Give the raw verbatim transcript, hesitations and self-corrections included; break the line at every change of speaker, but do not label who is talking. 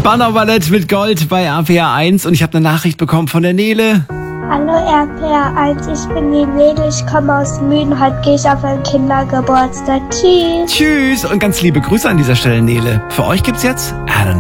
Spandau Ballett mit Gold bei R P R eins und ich habe eine Nachricht bekommen von der Nele.
Hallo R P R eins, ich bin die Nele, ich komme aus Mühen, heute gehe ich auf einen Kindergeburtstag. Tschüss.
Tschüss und ganz liebe Grüße an dieser Stelle, Nele. Für euch gibt's jetzt Alan